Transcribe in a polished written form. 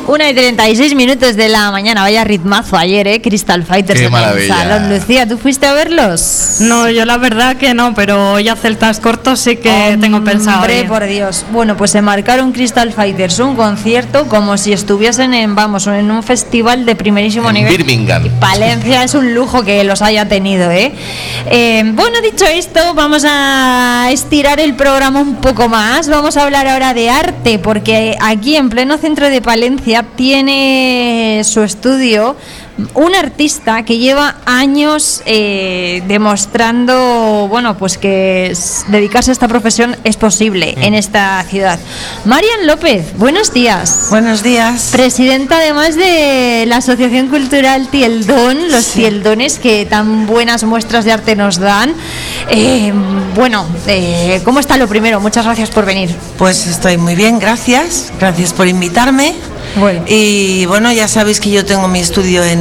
1:36 de la mañana. Vaya ritmazo ayer, Crystal Fighters en el salón. Lucía, ¿tú fuiste a verlos? No, yo la verdad que no, pero ya celtas cortos sí que tengo pensado. Hombre, por Dios. Bueno, pues se marcaron Crystal Fighters un concierto como si estuviesen en un festival de primerísimo nivel. Birmingham. Palencia es un lujo que los haya tenido, Bueno, dicho esto, vamos a estirar el programa un poco más. Vamos a hablar ahora de arte, porque aquí en pleno centro de Palencia tiene su estudio un artista que lleva años demostrando, pues que dedicarse a esta profesión es posible en esta ciudad. Marian López, buenos días. Buenos días. Presidenta además de la Asociación Cultural Tieldón, los Tieldones que tan buenas muestras de arte nos dan. ¿Cómo está lo primero? Muchas gracias por venir. Pues estoy muy bien, gracias por invitarme. Bueno. Y ya sabéis que yo tengo mi estudio en